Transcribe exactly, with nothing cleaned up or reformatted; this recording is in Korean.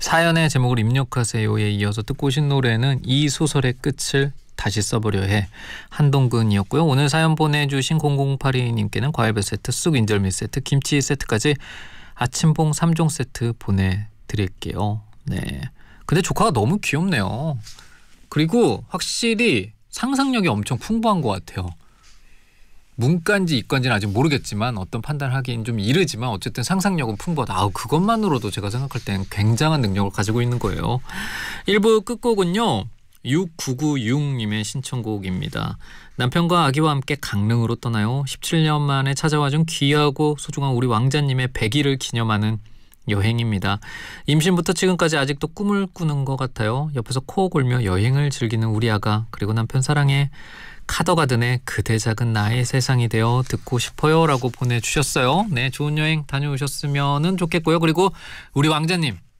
사연의 제목을 입력하세요에 이어서 듣고 오신 노래는 이 소설의 끝을 다시 써보려 해 한동근이었고요. 오늘 사연 보내주신 공공팔이 님께는 과일배 세트, 쑥 인절미 세트, 김치 세트까지 아침봉 삼 종 세트 보내드릴게요. 네. 근데 조카가 너무 귀엽네요. 그리고 확실히 상상력이 엄청 풍부한 것 같아요. 문과인지 이과인지는 아직 모르겠지만 어떤 판단을 하기엔 좀 이르지만 어쨌든 상상력은 풍부하다. 아우, 그것만으로도 제가 생각할 땐 굉장한 능력을 가지고 있는 거예요. 일 부 끝곡은요. 육구구육 님의 신청곡입니다. 남편과 아기와 함께 강릉으로 떠나요. 십칠 년 만에 찾아와준 귀하고 소중한 우리 왕자님의 백 일을 기념하는 여행입니다. 임신부터 지금까지 아직도 꿈을 꾸는 것 같아요. 옆에서 코 골며 여행을 즐기는 우리 아가, 그리고 남편 사랑해. 카더가든의 그대 작은 나의 세상이 되어 듣고 싶어요 라고 보내주셨어요. 네, 좋은 여행 다녀오셨으면 좋겠고요. 그리고 우리 왕자님